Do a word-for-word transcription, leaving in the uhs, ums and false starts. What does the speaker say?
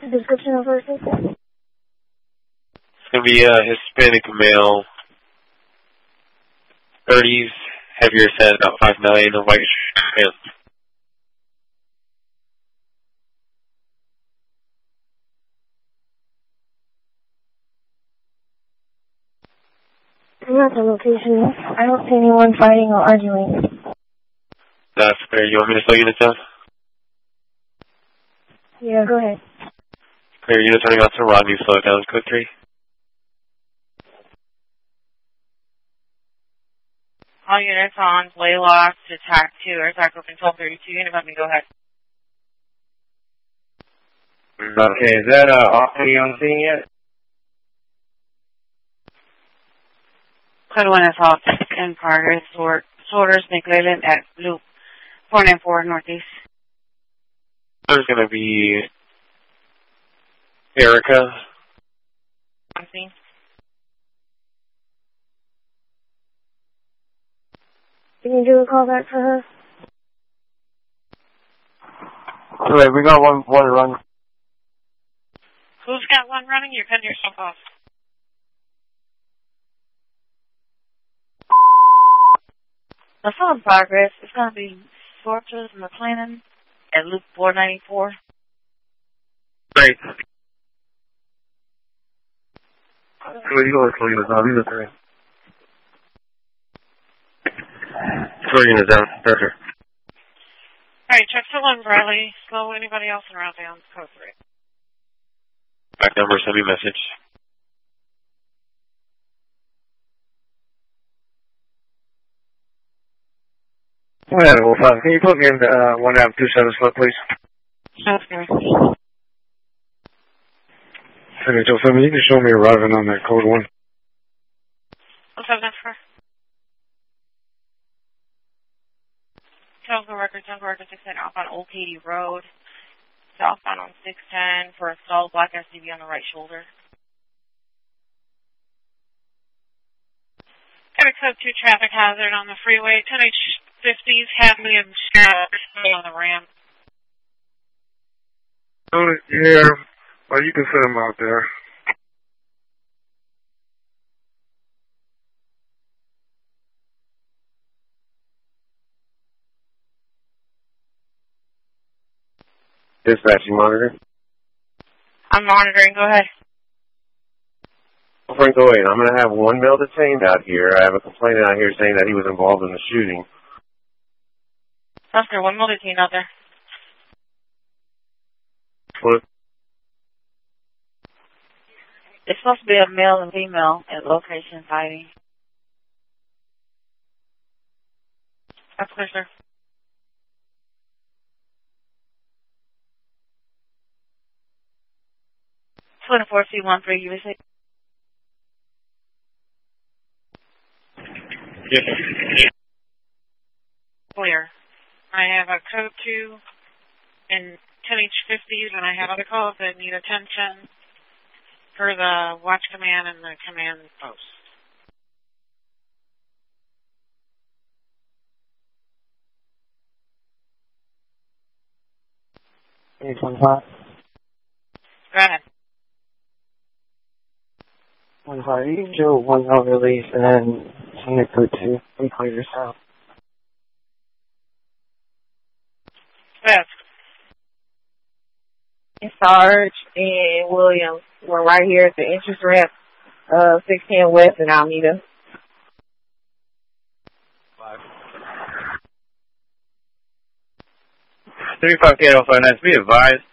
the description of her sister? It's going to be a Hispanic male, thirties, heavier set, about five nine, a white pants. Not the location. I don't see anyone fighting or arguing. That's fair. You want me to slow units down? Yeah, go ahead. Clear units running out to Rodney, slow it down, code three. All units on Blaylock to T A C two, or T A C open twelve thirty-two, unit, let me go ahead. Okay, is that uh, off-duty on scene yet? Code one is off in progress, sorters, McLellan at Loop four nine four Northeast. There's going to be Erica. On scene. Can you do a call back for her? Wait, we got one, one run. Who's got one running? You're cutting yourself off. That's all in progress. It's going to be Sorters, McLennan at Loop four ninety-four. Great. Where you going, Selena? I'll be listening. Slow units down, pressure. Alright, check to one, Bradley. Slow anybody else around down, code three. Back number, send me a message. Yeah, well, fine. Can you put me in uh, one down two seven slot, please? Okay. Hey, Joe, so you can show me arriving on that code one. What's up, that's for? Telephone record, telephone record six ten off on Old Katy Road. Southbound on six ten for a stalled black S U V on the right shoulder. Got a code two traffic hazard on the freeway. ten H fifties, heavily obstructed on the ramp. Oh, yeah. Well, you can set them out there. Dispatching monitor. I'm monitoring. Go ahead. Franco eight, I'm going to have one male detained out here. I have a complainant out here saying that he was involved in the shooting. Oscar, one more detained out there. What? It's supposed to be a male and female at location fighting. That's clear, sir. twenty-four C one three U S A. Yes. Clear. I have a code two and ten H fifties, and I have other calls that need attention for the watch command and the command post. Eight twenty-five. Go ahead. One five. You can do one no release and then send it code two. You clear yourself. Yes. Sarge and Williams were right here at the entrance ramp, uh, six ten West in Alameda. Five. thirty-five K oh five nine, be advised.